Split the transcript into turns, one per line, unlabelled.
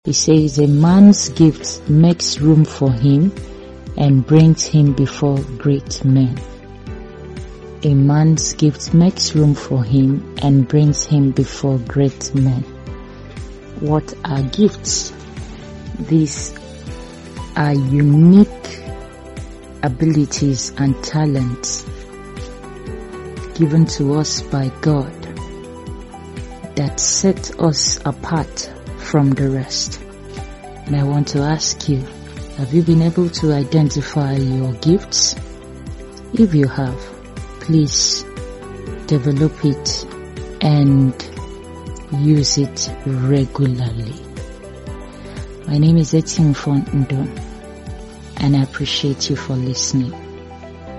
He says a man's gift makes room for him and brings him before great men. A man's gift makes room for him and brings him before great men. What are gifts? These are unique abilities and talents given to us by God that set us apart from the rest. And I want to ask you, have you been able to identify your gifts? If you have, please develop it and use it regularly. My name is Etienne Fontendon, and I appreciate you for listening.